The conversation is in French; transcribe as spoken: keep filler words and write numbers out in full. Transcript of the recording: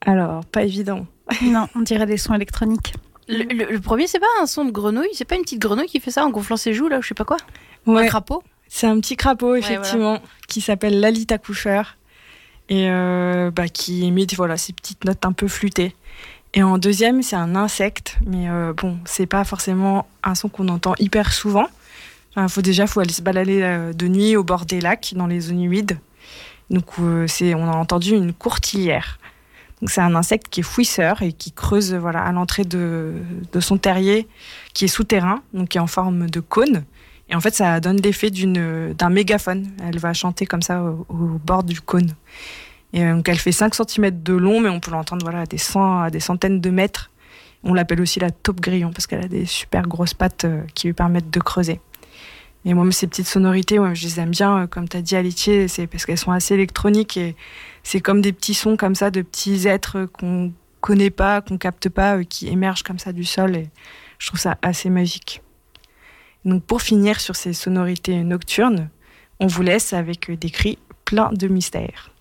Alors, pas évident. Non, on dirait des sons électroniques. Le, le, le premier, c'est pas un son de grenouille? C'est pas une petite grenouille qui fait ça en gonflant ses joues, là, ou je sais pas quoi? Ou Ouais, un crapaud? c'est un petit crapaud, Ouais, effectivement, qui s'appelle l'Alita coucheur et euh, bah, qui émite voilà, ces petites notes un peu flûtées. Et en deuxième, c'est un insecte, mais euh, bon, c'est pas forcément un son qu'on entend hyper souvent. Enfin, faut déjà faut aller se balader euh, de nuit au bord des lacs, dans les zones humides. Donc, euh, c'est, on a entendu une courtilière. Donc, c'est un insecte qui est fouisseur et qui creuse voilà, à l'entrée de, de son terrier, qui est souterrain, donc qui est en forme de cône. Et en fait, ça donne l'effet d'une, d'un mégaphone. Elle va chanter comme ça au, au bord du cône. Et donc, elle fait cinq centimètres de long, mais on peut l'entendre voilà, à, des cent, à des centaines de mètres. On l'appelle aussi la taupe grillon parce qu'elle a des super grosses pattes euh, qui lui permettent de creuser. Et moi, ces petites sonorités, ouais, je les aime bien, euh, comme tu as dit, Alitier, c'est parce qu'elles sont assez électroniques et c'est comme des petits sons comme ça, de petits êtres qu'on connaît pas, qu'on capte pas, euh, qui émergent comme ça du sol. Et je trouve ça assez magique. Donc, pour finir sur ces sonorités nocturnes, on vous laisse avec des cris pleins de mystères.